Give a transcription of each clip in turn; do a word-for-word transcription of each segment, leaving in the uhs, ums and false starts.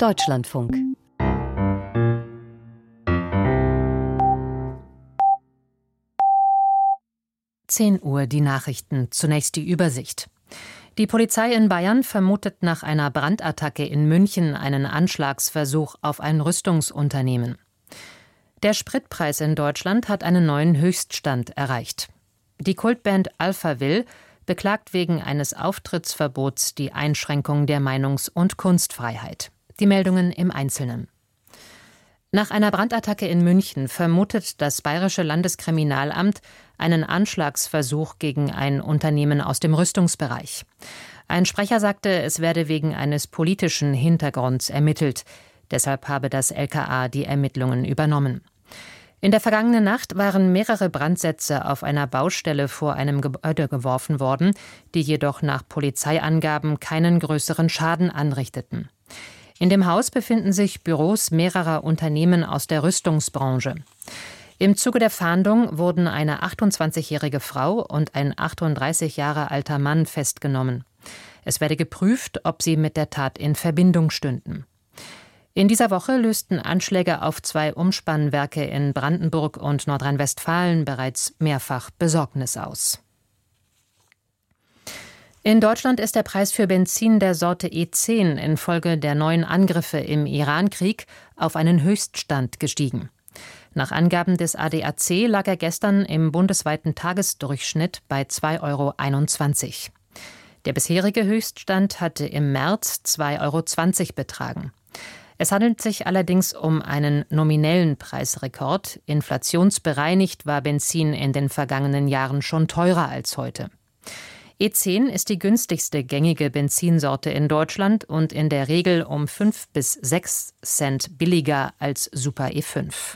Deutschlandfunk. zehn Uhr die Nachrichten. Zunächst die Übersicht. Die Polizei in Bayern vermutet nach einer Brandattacke in München einen Anschlagsversuch auf ein Rüstungsunternehmen. Der Spritpreis in Deutschland hat einen neuen Höchststand erreicht. Die Kultband Alphaville beklagt wegen eines Auftrittsverbots die Einschränkung der Meinungs- und Kunstfreiheit. Die Meldungen im Einzelnen. Nach einer Brandattacke in München vermutet das Bayerische Landeskriminalamt einen Anschlagsversuch gegen ein Unternehmen aus dem Rüstungsbereich. Ein Sprecher sagte, es werde wegen eines politischen Hintergrunds ermittelt. Deshalb habe das L K A die Ermittlungen übernommen. In der vergangenen Nacht waren mehrere Brandsätze auf einer Baustelle vor einem Gebäude geworfen worden, die jedoch nach Polizeiangaben keinen größeren Schaden anrichteten. In dem Haus befinden sich Büros mehrerer Unternehmen aus der Rüstungsbranche. Im Zuge der Fahndung wurden eine achtundzwanzigjährige Frau und ein achtunddreißig Jahre alter Mann festgenommen. Es werde geprüft, ob sie mit der Tat in Verbindung stünden. In dieser Woche lösten Anschläge auf zwei Umspannwerke in Brandenburg und Nordrhein-Westfalen bereits mehrfach Besorgnis aus. In Deutschland ist der Preis für Benzin der Sorte E zehn infolge der neuen Angriffe im Iran-Krieg auf einen Höchststand gestiegen. Nach Angaben des A D A C lag er gestern im bundesweiten Tagesdurchschnitt bei zwei Euro einundzwanzig. Der bisherige Höchststand hatte im März zwei Euro zwanzig betragen. Es handelt sich allerdings um einen nominellen Preisrekord. Inflationsbereinigt war Benzin in den vergangenen Jahren schon teurer als heute. E zehn ist die günstigste gängige Benzinsorte in Deutschland und in der Regel um fünf bis sechs Cent billiger als Super E fünf.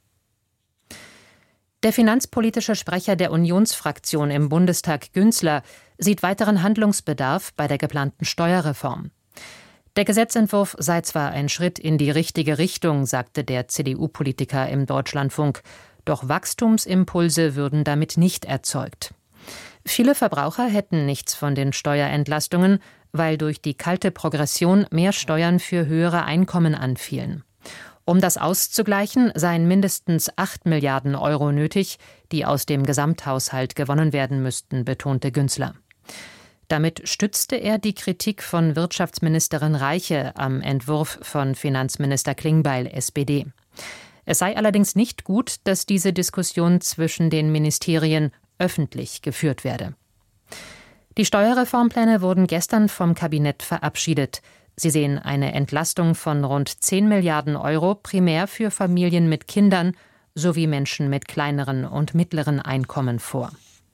Der finanzpolitische Sprecher der Unionsfraktion im Bundestag, Günzler, sieht weiteren Handlungsbedarf bei der geplanten Steuerreform. Der Gesetzentwurf sei zwar ein Schritt in die richtige Richtung, sagte der C D U-Politiker im Deutschlandfunk, doch Wachstumsimpulse würden damit nicht erzeugt. Viele Verbraucher hätten nichts von den Steuerentlastungen, weil durch die kalte Progression mehr Steuern für höhere Einkommen anfielen. Um das auszugleichen, seien mindestens acht Milliarden Euro nötig, die aus dem Gesamthaushalt gewonnen werden müssten, betonte Günzler. Damit stützte er die Kritik von Wirtschaftsministerin Reiche am Entwurf von Finanzminister Klingbeil, S P D. Es sei allerdings nicht gut, dass diese Diskussion zwischen den Ministerien öffentlich geführt werde. Die Steuerreformpläne wurden gestern vom Kabinett verabschiedet. Sie sehen eine Entlastung von rund zehn Milliarden Euro primär für Familien mit Kindern sowie Menschen mit kleineren und mittleren Einkommen vor.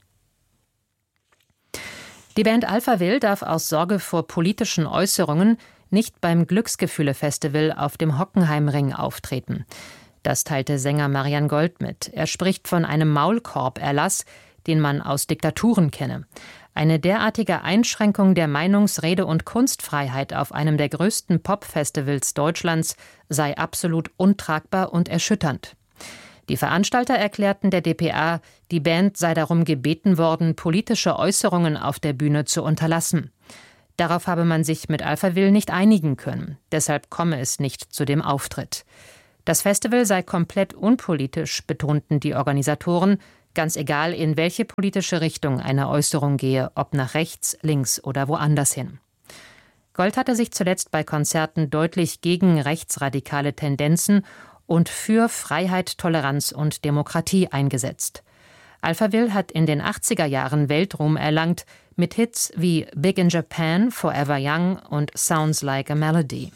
Die Band Alphaville darf aus Sorge vor politischen Äußerungen nicht beim Glücksgefühle-Festival auf dem Hockenheimring auftreten. Das teilte Sänger Marian Gold mit. Er spricht von einem Maulkorb-Erlass, den man aus Diktaturen kenne. Eine derartige Einschränkung der Meinungs-, Rede- und Kunstfreiheit auf einem der größten Popfestivals Deutschlands sei absolut untragbar und erschütternd. Die Veranstalter erklärten der D P A, die Band sei darum gebeten worden, politische Äußerungen auf der Bühne zu unterlassen. Darauf habe man sich mit Alphaville nicht einigen können. Deshalb komme es nicht zu dem Auftritt. Das Festival sei komplett unpolitisch, betonten die Organisatoren, ganz egal, in welche politische Richtung eine Äußerung gehe, ob nach rechts, links oder woanders hin. Gold hatte sich zuletzt bei Konzerten deutlich gegen rechtsradikale Tendenzen und für Freiheit, Toleranz und Demokratie eingesetzt. Alphaville hat in den achtziger Jahren Weltruhm erlangt mit Hits wie Big in Japan, Forever Young und Sounds Like a Melody.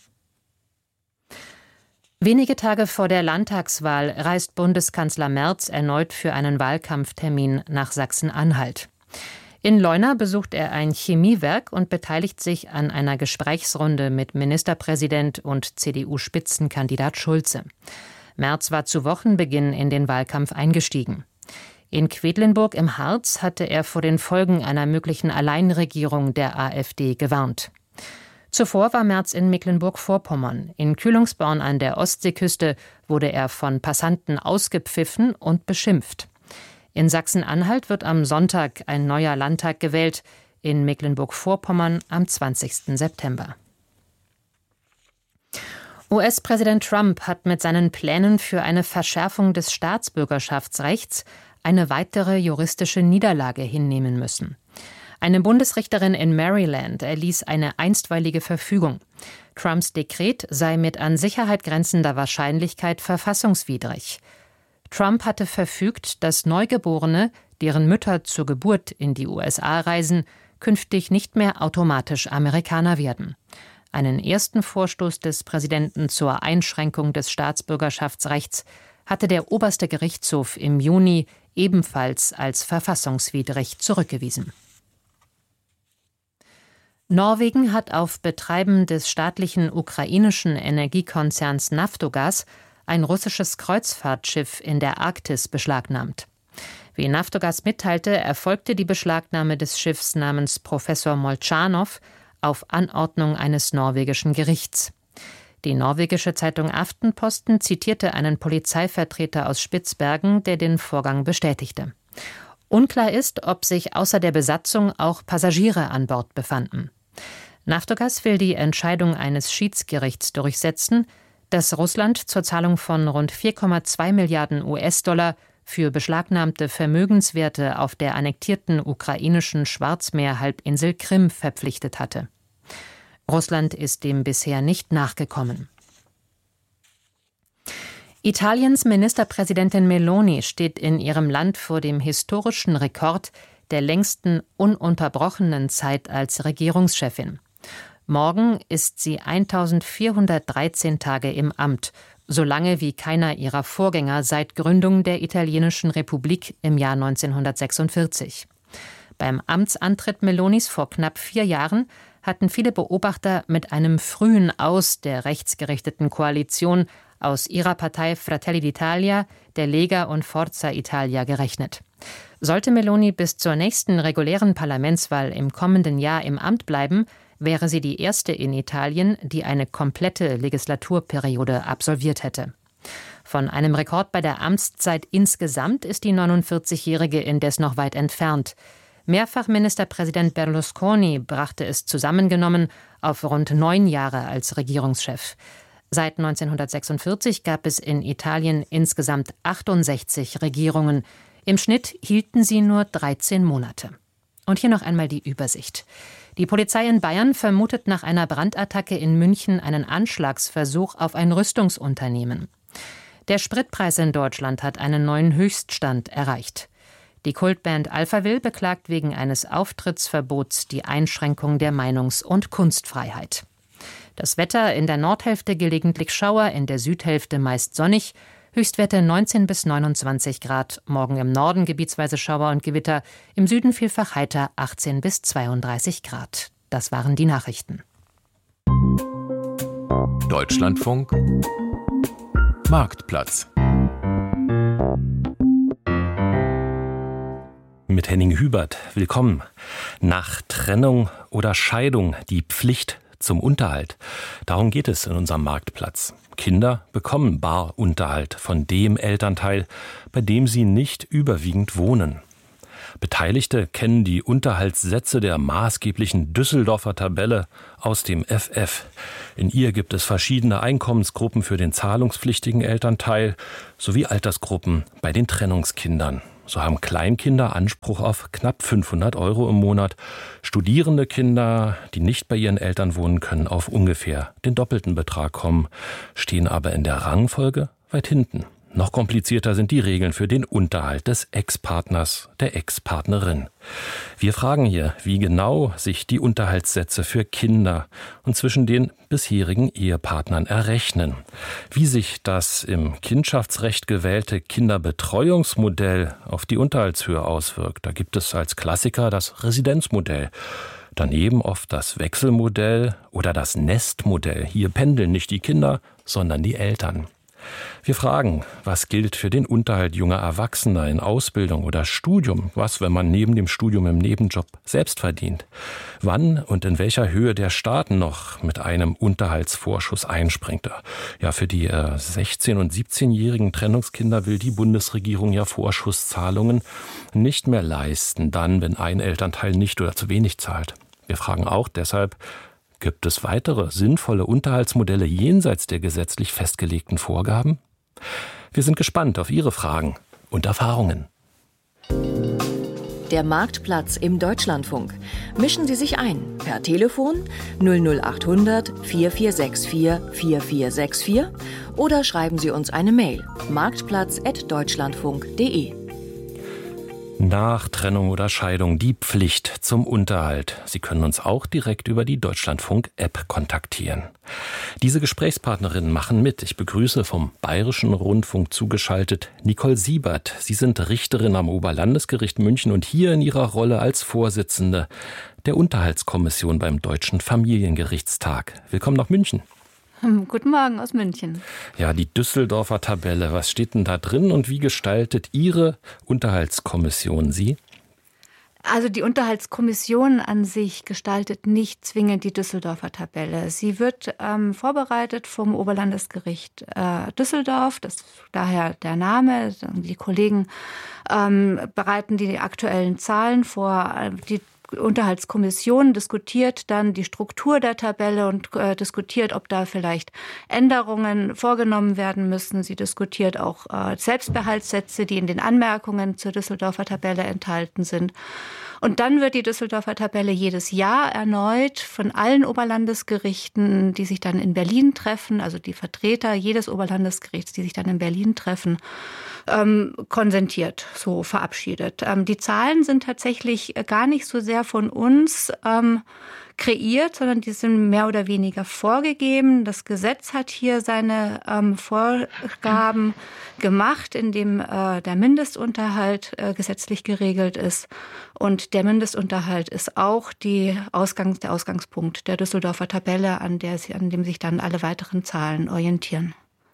Wenige Tage vor der Landtagswahl reist Bundeskanzler Merz erneut für einen Wahlkampftermin nach Sachsen-Anhalt. In Leuna besucht er ein Chemiewerk und beteiligt sich an einer Gesprächsrunde mit Ministerpräsident und C D U-Spitzenkandidat Schulze. Merz war zu Wochenbeginn in den Wahlkampf eingestiegen. In Quedlinburg im Harz hatte er vor den Folgen einer möglichen Alleinregierung der AfD gewarnt. Zuvor war Merz in Mecklenburg-Vorpommern. In Kühlungsborn an der Ostseeküste wurde er von Passanten ausgepfiffen und beschimpft. In Sachsen-Anhalt wird am Sonntag ein neuer Landtag gewählt, in Mecklenburg-Vorpommern am zwanzigsten September. U S-Präsident Trump hat mit seinen Plänen für eine Verschärfung des Staatsbürgerschaftsrechts eine weitere juristische Niederlage hinnehmen müssen. Eine Bundesrichterin in Maryland erließ eine einstweilige Verfügung. Trumps Dekret sei mit an Sicherheit grenzender Wahrscheinlichkeit verfassungswidrig. Trump hatte verfügt, dass Neugeborene, deren Mütter zur Geburt in die U S A reisen, künftig nicht mehr automatisch Amerikaner werden. Einen ersten Vorstoß des Präsidenten zur Einschränkung des Staatsbürgerschaftsrechts hatte der oberste Gerichtshof im Juni ebenfalls als verfassungswidrig zurückgewiesen. Norwegen hat auf Betreiben des staatlichen ukrainischen Energiekonzerns Naftogaz ein russisches Kreuzfahrtschiff in der Arktis beschlagnahmt. Wie Naftogaz mitteilte, erfolgte die Beschlagnahme des Schiffs namens Professor Molchanov auf Anordnung eines norwegischen Gerichts. Die norwegische Zeitung Aftenposten zitierte einen Polizeivertreter aus Spitzbergen, der den Vorgang bestätigte. Unklar ist, ob sich außer der Besatzung auch Passagiere an Bord befanden. Naftogaz will die Entscheidung eines Schiedsgerichts durchsetzen, das Russland zur Zahlung von rund vier Komma zwei Milliarden U S-Dollar für beschlagnahmte Vermögenswerte auf der annektierten ukrainischen Schwarzmeerhalbinsel Krim verpflichtet hatte. Russland ist dem bisher nicht nachgekommen. Italiens Ministerpräsidentin Meloni steht in ihrem Land vor dem historischen Rekord der längsten ununterbrochenen Zeit als Regierungschefin. Morgen ist sie eintausendvierhundertdreizehn Tage im Amt, so lange wie keiner ihrer Vorgänger seit Gründung der italienischen Republik im Jahr neunzehnhundertsechsundvierzig. Beim Amtsantritt Melonis vor knapp vier Jahren hatten viele Beobachter mit einem frühen Aus der rechtsgerichteten Koalition aus ihrer Partei Fratelli d'Italia, der Lega und Forza Italia gerechnet. Sollte Meloni bis zur nächsten regulären Parlamentswahl im kommenden Jahr im Amt bleiben, wäre sie die erste in Italien, die eine komplette Legislaturperiode absolviert hätte. Von einem Rekord bei der Amtszeit insgesamt ist die neunundvierzigjährige indes noch weit entfernt. Mehrfach Ministerpräsident Berlusconi brachte es zusammengenommen auf rund neun Jahre als Regierungschef. Seit neunzehnhundertsechsundvierzig gab es in Italien insgesamt achtundsechzig Regierungen. Im Schnitt hielten sie nur dreizehn Monate. Und hier noch einmal die Übersicht. Die Polizei in Bayern vermutet nach einer Brandattacke in München einen Anschlagsversuch auf ein Rüstungsunternehmen. Der Spritpreis in Deutschland hat einen neuen Höchststand erreicht. Die Kultband Alphaville beklagt wegen eines Auftrittsverbots die Einschränkung der Meinungs- und Kunstfreiheit. Das Wetter: in der Nordhälfte gelegentlich Schauer, in der Südhälfte meist sonnig. Höchstwerte neunzehn bis neunundzwanzig Grad. Morgen im Norden gebietsweise Schauer und Gewitter. Im Süden vielfach heiter, achtzehn bis zweiunddreißig Grad. Das waren die Nachrichten. Deutschlandfunk Marktplatz. Mit Henning Hubert. Willkommen. Nach Trennung oder Scheidung die Pflicht zum Unterhalt. Darum geht es in unserem Marktplatz. Kinder bekommen Barunterhalt von dem Elternteil, bei dem sie nicht überwiegend wohnen. Beteiligte kennen die Unterhaltssätze der maßgeblichen Düsseldorfer Tabelle aus dem F F. In ihr gibt es verschiedene Einkommensgruppen für den zahlungspflichtigen Elternteil sowie Altersgruppen bei den Trennungskindern. So haben Kleinkinder Anspruch auf knapp fünfhundert Euro im Monat. Studierende Kinder, die nicht bei ihren Eltern wohnen können, auf ungefähr den doppelten Betrag kommen, stehen aber in der Rangfolge weit hinten. Noch komplizierter sind die Regeln für den Unterhalt des Ex-Partners, der Ex-Partnerin. Wir fragen hier, wie genau sich die Unterhaltssätze für Kinder und zwischen den bisherigen Ehepartnern errechnen. Wie sich das im Kindschaftsrecht gewählte Kinderbetreuungsmodell auf die Unterhaltshöhe auswirkt. Da gibt es als Klassiker das Residenzmodell. Daneben oft das Wechselmodell oder das Nestmodell. Hier pendeln nicht die Kinder, sondern die Eltern. Wir fragen, was gilt für den Unterhalt junger Erwachsener in Ausbildung oder Studium? Was, wenn man neben dem Studium im Nebenjob selbst verdient? Wann und in welcher Höhe der Staat noch mit einem Unterhaltsvorschuss einspringt? Ja, für die äh, sechzehn- und siebzehnjährigen Trennungskinder will die Bundesregierung ja Vorschusszahlungen nicht mehr leisten, dann, wenn ein Elternteil nicht oder zu wenig zahlt. Wir fragen auch deshalb, Gibt es weitere sinnvolle Unterhaltsmodelle jenseits der gesetzlich festgelegten Vorgaben? Wir sind gespannt auf Ihre Fragen und Erfahrungen. Der Marktplatz im Deutschlandfunk. Mischen Sie sich ein per Telefon null null acht hundert vier vier sechs vier vier vier sechs vier oder schreiben Sie uns eine Mail marktplatz at deutschlandfunk punkt de. Nach Trennung oder Scheidung die Pflicht zum Unterhalt. Sie können uns auch direkt über die Deutschlandfunk-App kontaktieren. Diese Gesprächspartnerinnen machen mit. Ich begrüße vom Bayerischen Rundfunk zugeschaltet Nicole Siebert. Sie sind Richterin am Oberlandesgericht München und hier in ihrer Rolle als Vorsitzende der Unterhaltskommission beim Deutschen Familiengerichtstag. Willkommen nach München. Guten Morgen aus München. Ja, die Düsseldorfer Tabelle, was steht denn da drin und wie gestaltet Ihre Unterhaltskommission sie? Also die Unterhaltskommission an sich gestaltet nicht zwingend die Düsseldorfer Tabelle. Sie wird ähm, vorbereitet vom Oberlandesgericht äh, Düsseldorf, das ist daher der Name. Die Kollegen ähm, bereiten die aktuellen Zahlen vor. Die Unterhaltskommission diskutiert dann die Struktur der Tabelle und äh, diskutiert, ob da vielleicht Änderungen vorgenommen werden müssen. Sie diskutiert auch äh, Selbstbehaltssätze, die in den Anmerkungen zur Düsseldorfer Tabelle enthalten sind. Und dann wird die Düsseldorfer Tabelle jedes Jahr erneut von allen Oberlandesgerichten, die sich dann in Berlin treffen, also die Vertreter jedes Oberlandesgerichts, die sich dann in Berlin treffen, ähm, konsentiert, so verabschiedet. Ähm, die Zahlen sind tatsächlich gar nicht so sehr von uns ähm, kreiert, sondern die sind mehr oder weniger vorgegeben. Das Gesetz hat hier seine ähm, Vorgaben gemacht, indem äh, der Mindestunterhalt äh, gesetzlich geregelt ist. Und der Mindestunterhalt ist auch die Ausgangs-, der Ausgangspunkt der Düsseldorfer Tabelle, an, der, an dem sich dann alle weiteren Zahlen orientieren.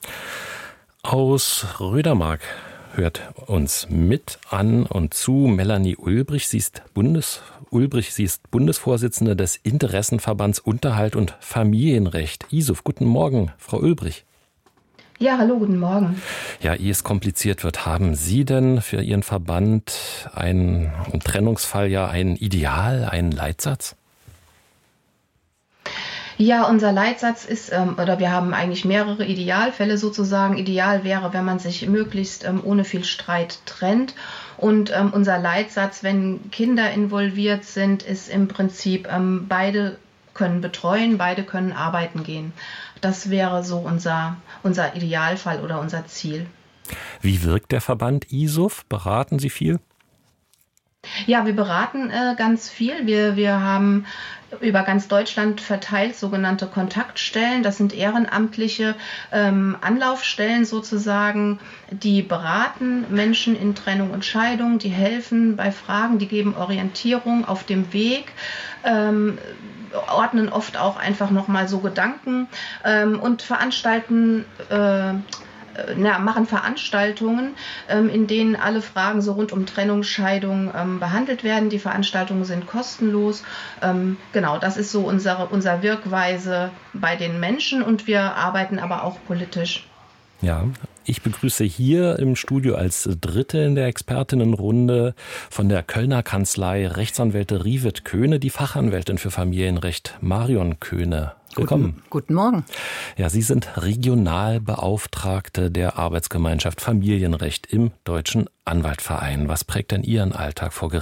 Aus Rödermark hört uns mit an und zu Melanie Ulbrich. Sie ist Bundes Ulbrich, sie ist Bundesvorsitzende des Interessenverbands Unterhalt und Familienrecht. I S O F, guten Morgen, Frau Ulbrich. Ja, hallo, guten Morgen. Ja, ehe es kompliziert wird, haben Sie denn für Ihren Verband einen, im Trennungsfall ja ein Ideal, einen Leitsatz? Ja, unser Leitsatz ist, ähm, oder wir haben eigentlich mehrere Idealfälle sozusagen. Ideal wäre, wenn man sich möglichst ähm, ohne viel Streit trennt. Und ähm, unser Leitsatz, wenn Kinder involviert sind, ist im Prinzip, ähm, beide können betreuen, beide können arbeiten gehen. Das wäre so unser, unser Idealfall oder unser Ziel. Wie wirkt der Verband I S O F? Beraten Sie viel? Ja, wir beraten äh, ganz viel. Wir, wir haben über ganz Deutschland verteilt sogenannte Kontaktstellen. Das sind ehrenamtliche ähm, Anlaufstellen sozusagen, die beraten Menschen in Trennung und Scheidung, die helfen bei Fragen, die geben Orientierung auf dem Weg, ähm, ordnen oft auch einfach nochmal so Gedanken ähm, und veranstalten äh, Na, machen Veranstaltungen, ähm, in denen alle Fragen so rund um Trennung, Scheidung ähm, behandelt werden. Die Veranstaltungen sind kostenlos. Ähm, genau, das ist so unsere, unsere Wirkweise bei den Menschen und wir arbeiten aber auch politisch. Ja, ich begrüße hier im Studio als Dritte in der Expertinnenrunde von der Kölner Kanzlei Rechtsanwälte Rivet Köhne, die Fachanwältin für Familienrecht Marion Köhne. Willkommen. Guten, guten Morgen. Ja, Sie sind Regionalbeauftragte der Arbeitsgemeinschaft Familienrecht im Deutschen Anwaltverein. Was prägt denn Ihren Alltag vor Gericht?